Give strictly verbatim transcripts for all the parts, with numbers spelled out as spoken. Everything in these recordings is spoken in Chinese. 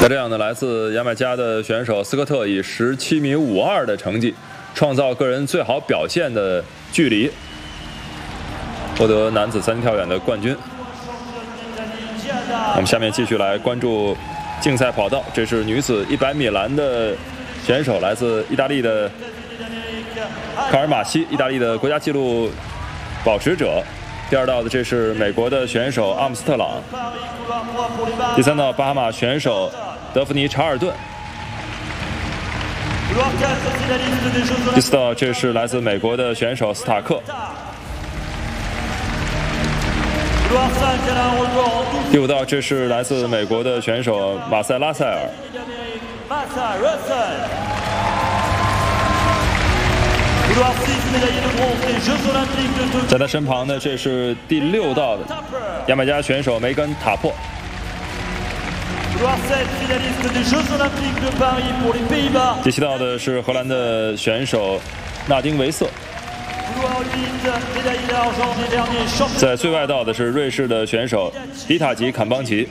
在这样的来自牙买加的选手斯科特以十七米五二的成绩，创造个人最好表现的距离，获得男子三级跳远的冠军。我们下面继续来关注竞赛跑道，这是女子一百米栏的选手，来自意大利的卡尔马西，意大利的国家纪录保持者。第二道的这是美国的选手阿姆斯特朗，第三道巴哈马选手德芙妮·查尔顿，第四道这是来自美国的选手斯塔克，第五道这是来自美国的选手马塞拉塞尔。在他身旁的这是第六道的牙买加选手梅根·塔珀。第七道的是荷兰的选手纳丁·维瑟。在最外道的是瑞士的选手迪塔吉·坎邦吉。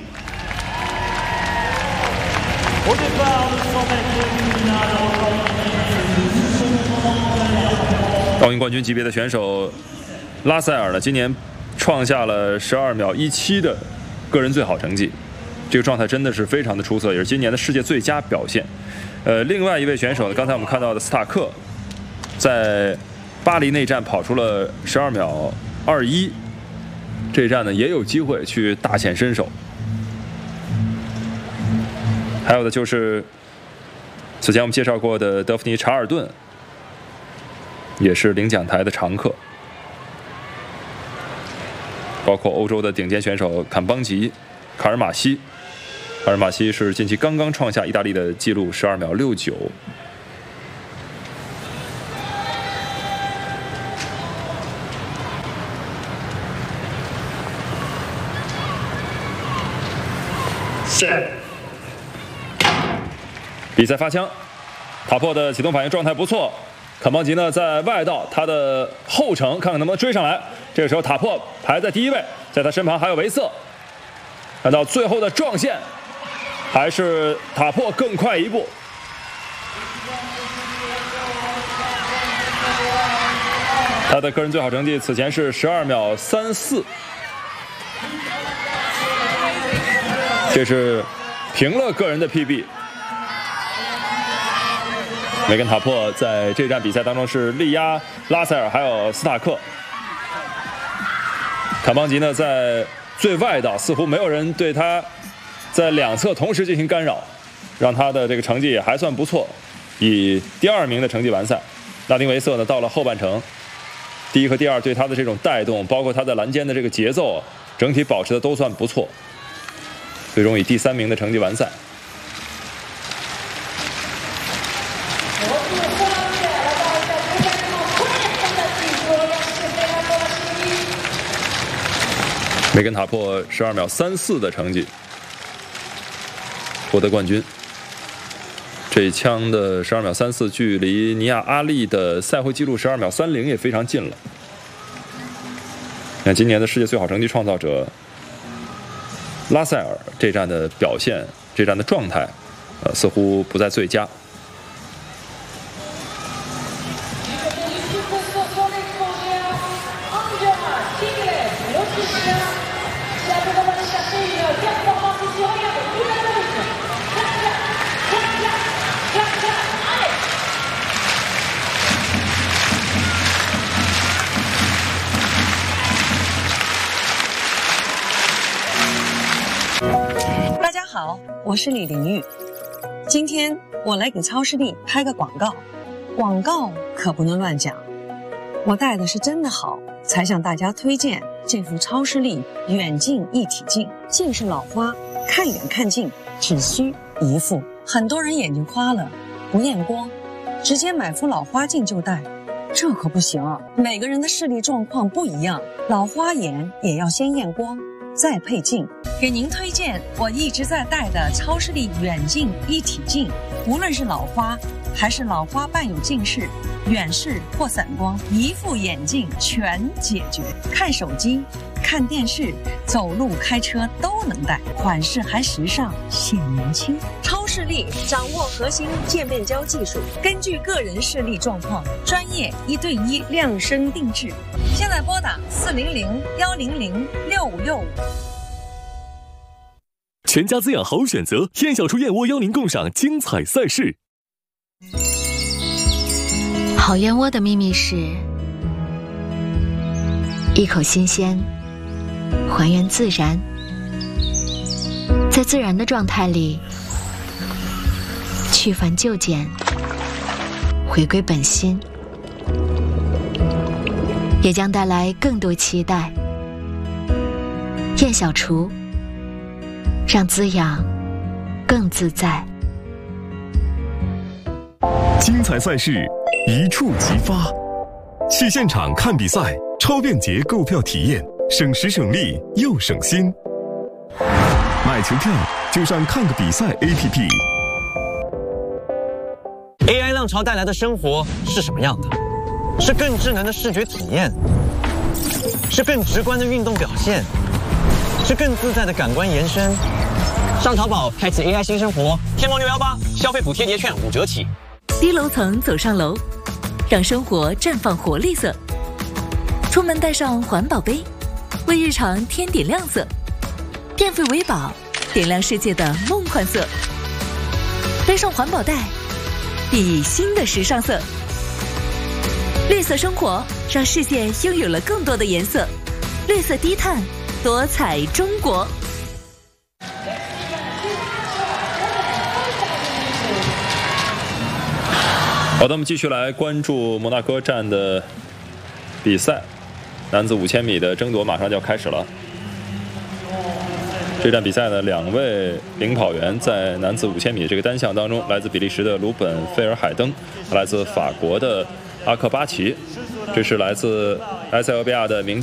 奥运冠军级别的选手拉塞尔呢，今年创下了十二秒一七的个人最好成绩，这个状态真的是非常的出色，也是今年的世界最佳表现。呃，另外一位选手呢，刚才我们看到的斯塔克，在巴黎内战跑出了十二秒二一，这一站呢也有机会去大显身手。还有的就是此前我们介绍过的德芙妮·查尔顿，也是领奖台的常客，包括欧洲的顶尖选手坎邦吉、卡尔马西。卡尔马西是近期刚刚创下意大利的纪录十二秒六九。比赛发枪，塔珀的启动反应状态不错。坎邦吉呢，在外道，他的后程看看能不能追上来。这个时候，塔珀排在第一位，在他身旁还有维瑟。看到最后的撞线，还是塔珀更快一步。他的个人最好成绩此前是十二秒三四，这是平了个人的 P B。梅根·塔珀在这站比赛当中是力压拉塞尔还有斯塔克。坎邦吉呢，在最外道似乎没有人对他在两侧同时进行干扰，让他的这个成绩也还算不错，以第二名的成绩完赛。拉丁维瑟呢，到了后半程，第一和第二对他的这种带动，包括他在栏间的这个节奏，整体保持的都算不错，最终以第三名的成绩完赛。梅根·塔珀十二秒三四的成绩获得冠军。这一枪的十二秒三四，距离尼亚·阿利的赛会纪录十二秒三零也非常近了。那今年的世界最好成绩创造者拉塞尔这站的表现，这站的状态，呃，似乎不在最佳。 大家好，我是李玲玉。今天我来给超视力拍个广告，广告可不能乱讲。我戴的是真的好，才向大家推荐这副超视力远近一体镜。近视老花，看远看近只需一副。很多人眼睛花了，不验光，直接买副老花镜就戴，这可不行啊！每个人的视力状况不一样，老花眼也要先验光，再配镜。给您推荐我一直在戴的超视力远近一体镜，无论是老花还是老花伴有近视、远视或散光，一副眼镜全解决。看手机、看电视、走路、开车都能戴，款式还时尚，显年轻。超视力，掌握核心渐变焦技术，根据个人视力状况，专业一对一量身定制。现在拨打四零零幺零零六五六五。 全家滋养好选择，燕小厨燕窝邀您共赏精彩赛事。 好燕窝的秘密是一口新鲜，还原自然，在自然的状态里去繁就简，回归本心，也将带来更多期待。燕小厨，让滋养更自在。 精彩赛事一触即发，去现场看比赛，超便捷购票体验，省时省力又省心。买球票就上看个比赛 A P P。A I 浪潮带来的生活是什么样的？是更智能的视觉体验，是更直观的运动表现，是更自在的感官延伸。上淘宝开启 A I 新生活，天猫六幺八消费补贴节券五折起。 低楼层走上楼，让生活绽放活力色。出门带上环保杯，为日常添点亮色。电费为宝，点亮世界的梦幻色。背上环保袋，熠熠新的时尚色。绿色生活，让世界拥有了更多的颜色。绿色低碳，多彩中国。 好的，我们继续来关注摩纳哥站的比赛，男子五千米的争夺马上就要开始了。这站比赛呢，两位领跑员在男子五千米这个单项当中，来自比利时的鲁本·费尔海登，来自法国的阿克巴奇，这是来自埃塞俄比亚的名将。